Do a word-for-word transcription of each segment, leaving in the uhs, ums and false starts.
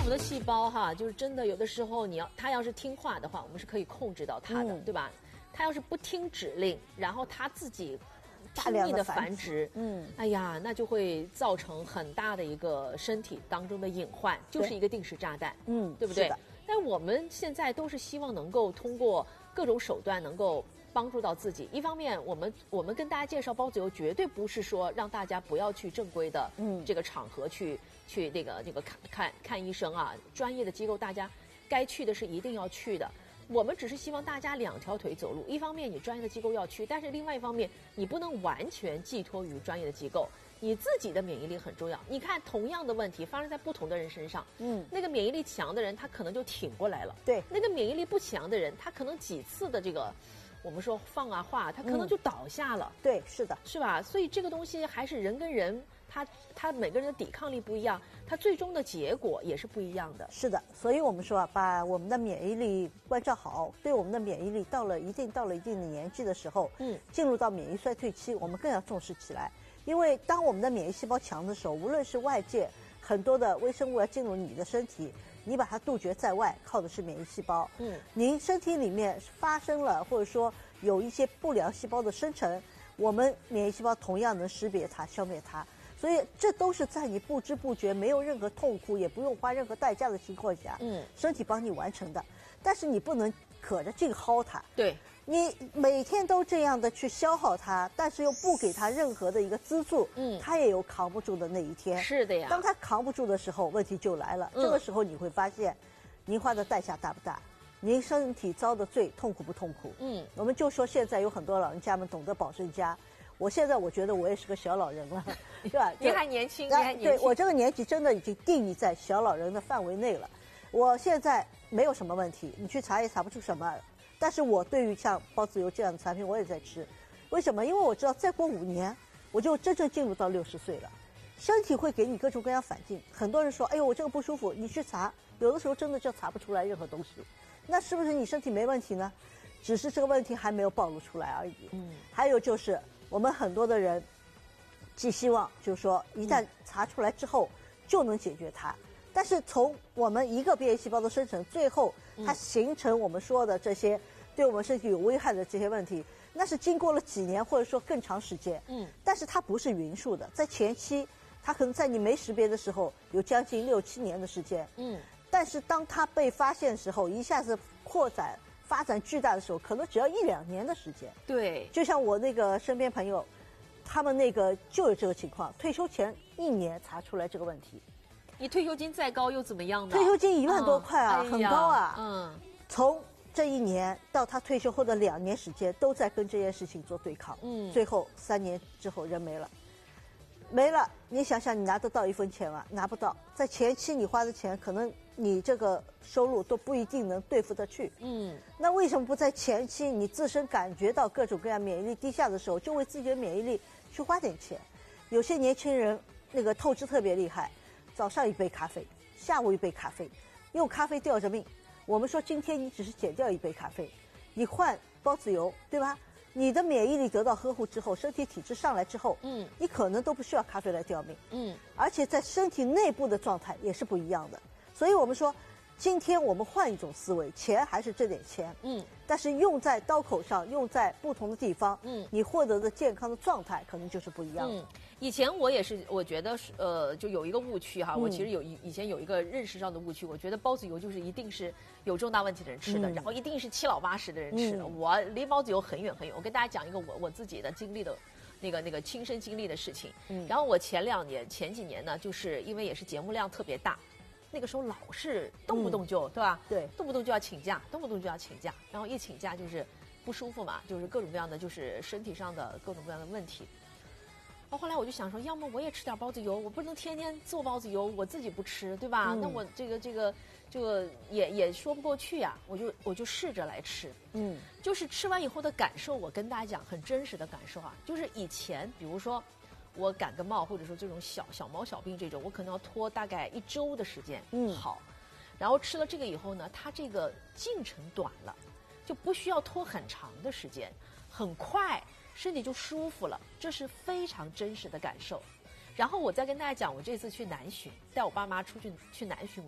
们的细胞哈，就是真的有的时候你要它要是听话的话，我们是可以控制到它的，嗯、对吧？它要是不听指令，然后它自己拼命的繁殖，嗯，哎呀，那就会造成很大的一个身体当中的隐患，就是一个定时炸弹，嗯，对不对？但我们现在都是希望能够通过各种手段能够帮助到自己。一方面，我们我们跟大家介绍包子油，绝对不是说让大家不要去正规的嗯这个场合去去那个那个看看看医生啊，专业的机构大家该去的是一定要去的。我们只是希望大家两条腿走路，一方面你专业的机构要去，但是另外一方面你不能完全寄托于专业的机构，你自己的免疫力很重要。你看同样的问题发生在不同的人身上，嗯，那个免疫力强的人他可能就挺过来了，对，那个免疫力不强的人他可能几次的这个我们说放啊化，他可能就倒下了， 嗯、对，是的， 是吧？所以这个东西还是人跟人，他他每个人的抵抗力不一样，他最终的结果也是不一样的。 是的，所以我们说啊，把我们的免疫力关照好，对我们的免疫力到了一定到了一定的年纪的时候，嗯，进入到免疫衰退期，我们更要重视起来。因为当我们的免疫细胞强的时候，无论是外界很多的微生物要进入你的身体，你把它杜绝在外，靠的是免疫细胞。嗯，您身体里面发生了或者说有一些不良细胞的生成，我们免疫细胞同样能识别它、消灭它。所以这都是在你不知不觉、没有任何痛苦，也不用花任何代价的情况下，嗯，身体帮你完成的。但是你不能可着劲薅它。 对。 你每天都这样的去消耗它，但是又不给它任何的一个资助，嗯，它也有扛不住的那一天。 是的呀。 当它扛不住的时候，问题就来了。嗯、这个时候你会发现，您花的代价大不大？您身体遭的罪痛苦不痛苦？嗯，我们就说现在有很多老人家们懂得保身家。我现在我觉得我也是个小老人了，是吧？ 你还年轻，你还年轻。 对，我这个年纪真的已经定义在小老人的范围内了。我现在没有什么问题，你去查也查不出什么。但是我对于像包子油这样的产品，我也在吃。为什么？因为我知道再过五年，我就真正进入到六十岁了，身体会给你各种各样反应。很多人说：“哎呦，我这个不舒服。”你去查，有的时候真的就查不出来任何东西。那是不是你身体没问题呢？只是这个问题还没有暴露出来而已。嗯。还有就是，我们很多的人寄希望，就是说一旦查出来之后就能解决它。但是从我们一个免疫细胞的生成，最后它形成我们说的这些对我们身体有危害的这些问题，那是经过了几年或者说更长时间。嗯，但是它不是匀速的，在前期，它可能在你没识别的时候有将近六七年的时间。嗯，但是当它被发现的时候，一下子扩展发展巨大的时候，可能只要一两年的时间。 对， 就像我那个身边朋友，他们那个就有这个情况，退休前一年查出来这个问题。 你退休金再高又怎么样呢？ 退休金一万多块啊， 嗯、 很高啊。 嗯， 从这一年到他退休后的两年时间，都在跟这件事情做对抗。嗯，最后三年之后人没了，没了。你想想，你拿得到一分钱吗？拿不到。在前期你花的钱，可能你这个收入都不一定能对付得去。嗯，那为什么不在前期你自身感觉到各种各样免疫力低下的时候，就为自己的免疫力去花点钱？有些年轻人那个透支特别厉害。早上一杯咖啡，下午一杯咖啡，用咖啡吊着命。我们说今天你只是减掉一杯咖啡，你换包子油，对吧？你的免疫力得到呵护之后，身体体质上来之后，嗯，你可能都不需要咖啡来吊命，嗯，而且在身体内部的状态也是不一样的。所以我们说，今天我们换一种思维，钱还是这点钱，嗯，但是用在刀口上，用在不同的地方，嗯，你获得的健康的状态可能就是不一样的。嗯， 以前我也是，我觉得是呃，就有一个误区哈。嗯、我其实有以以前有一个认识上的误区，我觉得包子油就是一定是有重大问题的人吃的，嗯、然后一定是七老八十的人吃的。嗯、我离包子油很远很远。我跟大家讲一个我我自己的经历的，那个那个亲身经历的事情。嗯，然后我前两年前几年呢，就是因为也是节目量特别大。那个时候老是动不动就、嗯、对吧？ 对， 动不动就要请假，动不动就要请假，然后一请假就是不舒服嘛，就是各种各样的，就是身体上的各种各样的问题。然后后来我就想说，要么我也吃点包子油，我不能天天做包子油，我自己不吃，对吧？嗯、那我这个这个这个也也说不过去呀、啊，我就我就试着来吃，嗯，就是吃完以后的感受，我跟大家讲很真实的感受啊，就是以前比如说。我感个冒，或者说这种小小毛小病这种，我可能要拖大概一周的时间好，嗯、然后吃了这个以后呢，它这个进程短了，就不需要拖很长的时间，很快身体就舒服了，这是非常真实的感受。然后我再跟大家讲，我这次去南浔，带我爸妈出去去南浔玩，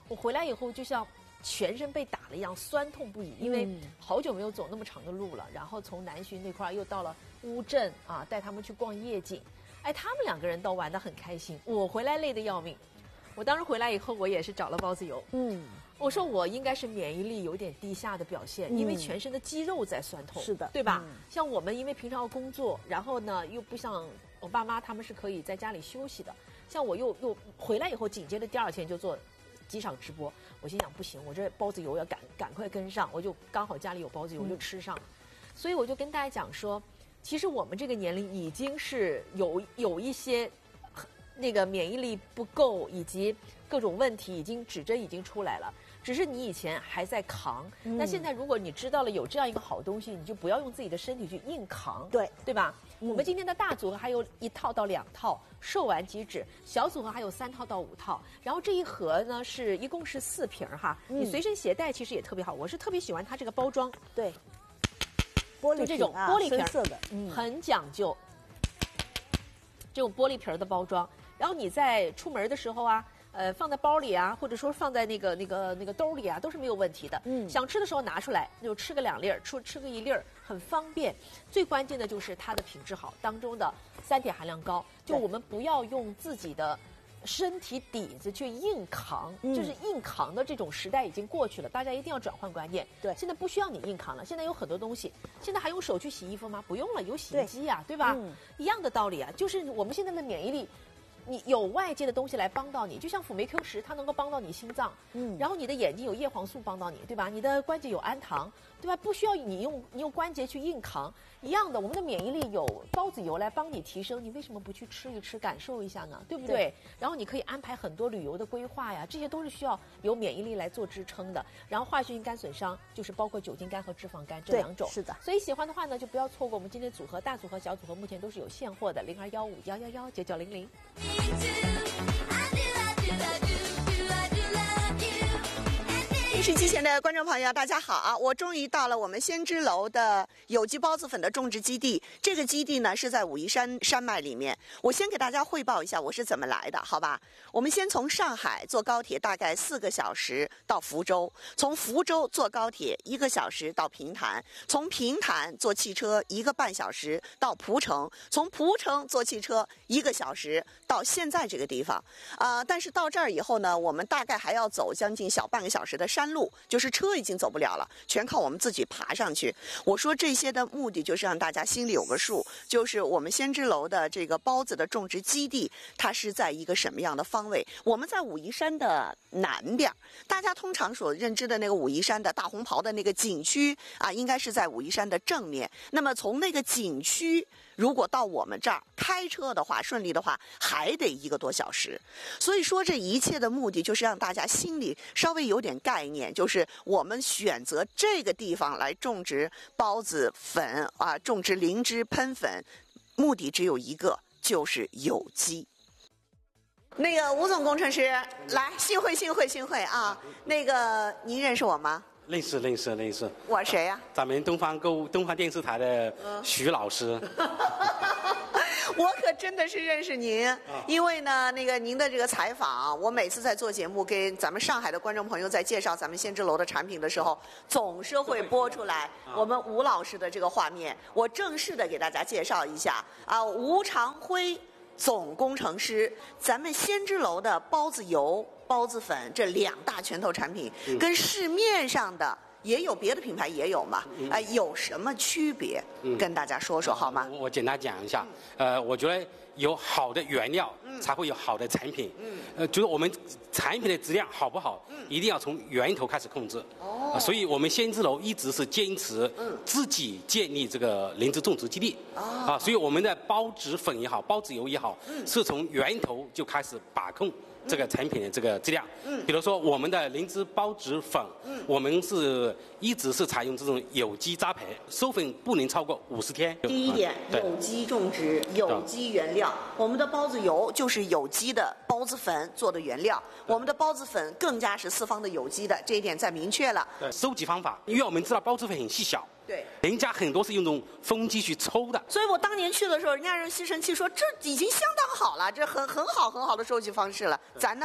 我回来以后就像全身被打了一样，酸痛不已，因为好久没有走那么长的路了。然后从南浔那块又到了乌镇啊，带他们去逛夜景。哎，他们两个人倒玩得很开心，我回来累得要命。我当时回来以后，我也是找了包子油。嗯，我说我应该是免疫力有点低下的表现，因为全身的肌肉在酸痛。 是的， 对吧？像我们因为平常要工作，然后呢又不像我爸妈他们是可以在家里休息的。像我又又回来以后，紧接着第二天就做几场直播。我心想不行，我这包子油要赶赶快跟上，我就刚好家里有包子油，我就吃上了。所以我就跟大家讲说，其实我们这个年龄已经是有有一些那个免疫力不够，以及各种问题已经指针已经出来了。只是你以前还在扛，嗯、那现在如果你知道了有这样一个好东西，你就不要用自己的身体去硬扛， 对对吧？嗯、我们今天的大组合还有一套到两套，瘦完即止；小组合还有三套到五套。然后这一盒呢是一共是四瓶哈，嗯、你随身携带其实也特别好。我是特别喜欢它这个包装， 对，玻璃瓶、啊、 这种玻璃瓶色的，嗯， 很讲究。这种玻璃瓶的包装，然后你在出门的时候啊。呃，放在包里啊，或者说放在那个那个那个兜里啊，都是没有问题的。嗯，想吃的时候拿出来，就吃个两粒儿，吃吃个一粒儿，很方便。最关键的就是它的品质好，当中的三铁含量高。就我们不要用自己的身体底子去硬扛，嗯、就是硬扛的这种时代已经过去了，大家一定要转换观念。 对， 现在不需要你硬扛了，现在有很多东西，现在还用手去洗衣服吗？不用了，有洗衣机呀、啊， 对, 对吧？嗯、一样的道理啊，就是我们现在的免疫力。你有外界的东西来帮到你，就像辅酶 Q 十，它能够帮到你心脏，嗯，然后你的眼睛有叶黄素帮到你，对吧？你的关节有氨糖，对吧？不需要你用你用关节去硬扛，一样的，我们的免疫力有包子油来帮你提升，你为什么不去吃一吃，感受一下呢？对不对？对，然后你可以安排很多旅游的规划呀，这些都是需要有免疫力来做支撑的。然后化学性肝损伤就是包括酒精肝和脂肪肝这两种， 是的。 所以喜欢的话呢，就不要错过我们今天组合，大组合、小组合目前都是有现货的，零二幺五幺幺幺九九零零。 电视机前的观众朋友，大家好啊！我终于到了我们先知楼的有机孢子粉的种植基地。这个基地呢是在武夷山山脉里面。我先给大家汇报一下我是怎么来的，好吧？我们先从上海坐高铁，大概四个小时到福州；从福州坐高铁一个小时到平潭；从平潭坐汽车一个半小时到蒲城；从蒲城坐汽车一个小时到现在这个地方。啊、呃，但是到这儿以后呢，我们大概还要走将近小半个小时的山路，就是车已经走不了了，全靠我们自己爬上去。我说这些的目的就是让大家心里有个数，就是我们先知楼的这个孢子的种植基地，它是在一个什么样的方位？我们在武夷山的南边，大家通常所认知的那个武夷山的大红袍的那个景区啊，应该是在武夷山的正面。那么从那个景区，如果到我们这儿开车的话，顺利的话，还得一个多小时。所以说，这一切的目的就是让大家心里稍微有点概念，就是我们选择这个地方来种植孢子粉啊，种植灵芝喷粉，目的只有一个，就是有机。那个吴总工程师，来，幸会幸会幸会啊！那个您认识我吗？ 认识认识认识。 我谁呀、啊？ 咱们东方购物东方电视台的徐老师。 我可真的是认识您，因为呢，那个您的这个采访，我每次在做节目给咱们上海的观众朋友在介绍咱们先知楼的产品的时候，总是会播出来我们吴老师的这个画面。我正式的给大家介绍一下啊，吴长辉总工程师，咱们先知楼的孢子油、孢子粉这两大拳头产品，嗯、跟市面上的也有别的品牌也有嘛，嗯、呃，有什么区别？嗯、跟大家说说好吗？ 我我简单讲一下，呃，我觉得有好的原料，嗯、才会有好的产品。嗯，呃，就是我们产品的质量好不好，嗯、一定要从源头开始控制。哦、呃，所以我们先知楼一直是坚持自己建立这个灵芝种植基地。哦，啊，所以我们的孢子粉也好，孢子油也好，嗯、是从源头就开始把控这个产品的这个质量。嗯，比如说我们的灵芝孢子粉，嗯，我们是一直是采用这种有机栽培，授粉不能超过五十天。 第一点，嗯、有机种植，有机原料。我们的孢子油就是有机的孢子粉做的原料，我们的孢子粉更加是四方的有机的，这一点再明确了。 对，收集方法，因为我们知道孢子粉很细小。 对， 人家很多是用这种风机去抽的， 所以我当年去的时候，人家用吸尘器说这已经相当好了，这很很好很好的收集方式了。咱呢，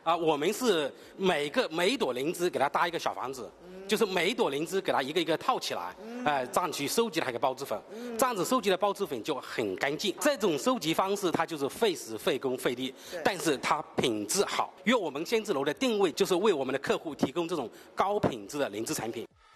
啊，我们是每个每一朵灵芝给它搭一个小房子，就是每一朵灵芝给它一个一个套起来，哎、呃，这样去收集它一个孢子粉，这样子收集的孢子粉就很干净。这种收集方式它就是费时费工费力，但是它品质好，因为我们先知楼的定位就是为我们的客户提供这种高品质的灵芝产品。